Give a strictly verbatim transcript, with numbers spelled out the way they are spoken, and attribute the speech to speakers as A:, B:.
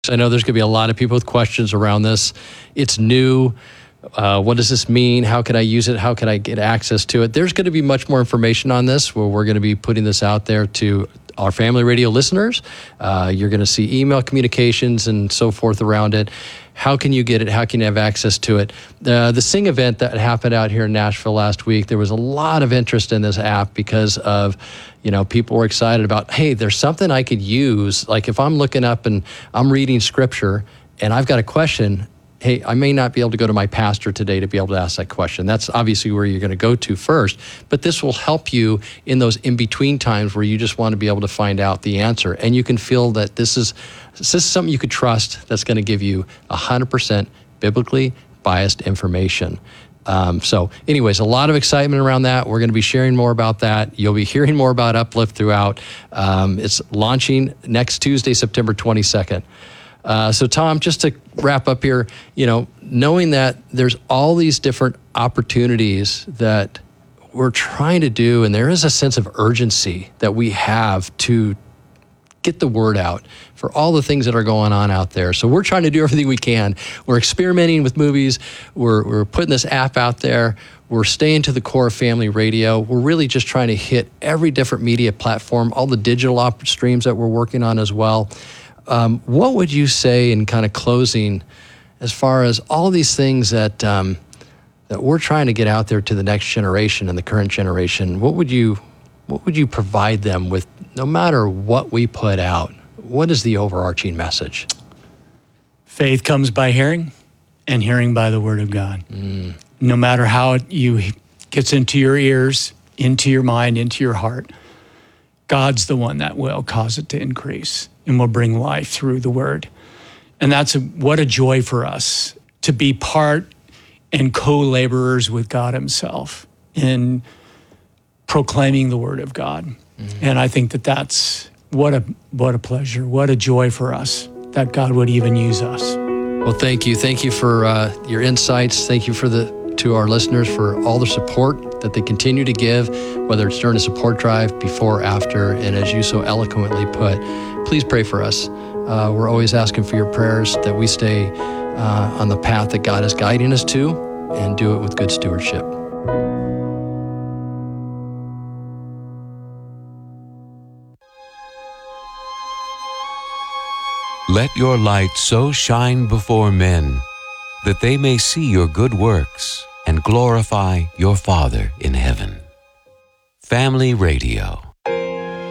A: I know there's going to be a lot of people with questions around this. It's new. Uh, what does this mean? How can I use it? How can I get access to it? There's going to be much more information on this, where we're going to be putting this out there to our Family Radio listeners. Uh, you're going to see email communications and so forth around it. How can you get it? How can you have access to it? Uh, the Sing event that happened out here in Nashville last week, there was a lot of interest in this app because of, you know, people were excited about, hey, there's something I could use. Like if I'm looking up and I'm reading scripture and I've got a question, hey, I may not be able to go to my pastor today to be able to ask that question. That's obviously where you're going to go to first, but this will help you in those in-between times where you just want to be able to find out the answer. And you can feel that this is, this is something you could trust that's going to give you one hundred percent biblically biased information. Um, so anyways, a lot of excitement around that. We're going to be sharing more about that. You'll be hearing more about Uplift throughout. Um, it's launching next Tuesday, September twenty-second. Uh, so Tom, just to wrap up here, you know, knowing that there's all these different opportunities that we're trying to do, and there is a sense of urgency that we have to get the word out for all the things that are going on out there. So we're trying to do everything we can. We're experimenting with movies. We're, we're putting this app out there. We're staying to the core of Family Radio. We're really just trying to hit every different media platform, all the digital op- streams that we're working on as well. Um, what would you say in kind of closing, as far as all these things that um, that we're trying to get out there to the next generation and the current generation? What would you what would you provide them with, no matter what we put out? What is the overarching message?
B: Faith comes by hearing, and hearing by the Word of God. Mm. No matter how it you gets into your ears, into your mind, into your heart, God's the one that will cause it to increase and will bring life through the Word. And that's a, what a joy for us to be part and co-laborers with God Himself in proclaiming the Word of God. Mm-hmm. And I think that that's what a what a pleasure, what a joy for us that God would even use us.
A: Well, thank you. Thank you for uh, your insights. Thank you for the to our listeners for all the support that they continue to give, whether it's during a support drive, before, after, and as you so eloquently put, please pray for us. Uh, we're always asking for your prayers that we stay uh, on the path that God is guiding us to, and do it with good stewardship.
C: Let your light so shine before men that they may see your good works and glorify your Father in heaven. Family Radio.